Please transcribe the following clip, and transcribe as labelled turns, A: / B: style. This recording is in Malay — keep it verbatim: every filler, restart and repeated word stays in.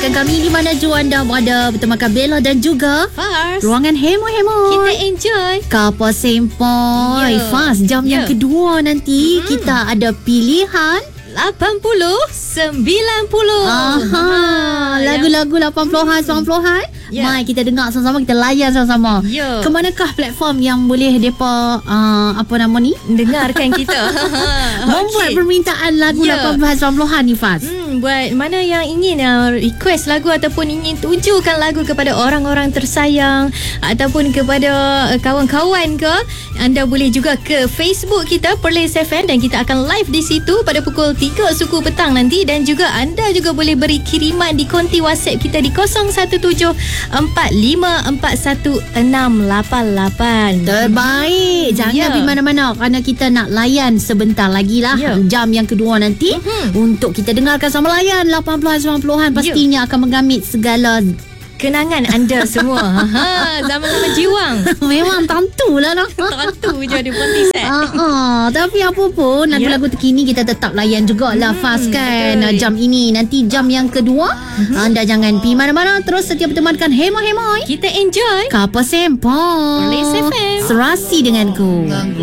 A: Dan kami di mana jua anda berada bersama Bella dan juga
B: Fars.
A: Ruangan Hemo-Hemo.
B: Kita enjoy.
A: Kapal Sempoi.
B: Ya.
A: Fars, jam
B: Ya.
A: yang kedua nanti mm-hmm. kita ada pilihan
B: lapan puluh, sembilan puluh.
A: Aha, lagu-lagu lapan puluhan, sembilan puluhan.
B: Ya.
A: Mai kita dengar sama-sama, kita layan sama-sama.
B: Ya.
A: Ke manakah platform yang boleh depa uh, apa nama ni?
B: Dengarkan kita.
A: Membuat
B: Okey.
A: permintaan lagu
B: Ya.
A: lapan puluhan, sembilan puluhan ni Fars.
B: Hmm, buat mana yang ingin uh, request lagu ataupun ingin tujukan lagu kepada orang-orang tersayang ataupun kepada uh, kawan-kawan ke, anda boleh juga ke Facebook kita Perlis F M dan kita akan live di situ pada pukul tiga suku petang nanti, dan juga anda juga boleh beri kiriman di konti WhatsApp kita di kosong satu tujuh empat lima empat satu enam lapan lapan.
A: Terbaik. Jangan
B: Ya.
A: pergi mana-mana kerana kita nak layan sebentar lagi lah.
B: Ya.
A: Jam yang kedua nanti
B: Mhm.
A: untuk kita dengarkan sama layan lapan puluhan, sembilan puluhan. Pastinya akan mengamit segala
B: Kenangan anda semua. Ha, zaman-zaman jiwang.
A: memang tentulah lah.
B: Tentu je ada ponti set.
A: Ah, ah. Tapi apa pun lagu-lagu terkini kita tetap layan jugalah
B: Hmm,
A: Fast kan.
B: betul.
A: Jam ini nanti jam yang kedua. Anda jangan pergi mana-mana, terus setia bertemankan Hemo-Hemo.
B: Kita enjoy.
A: Kapal Sempoi.
B: Perlis F M.
A: Serasi denganku.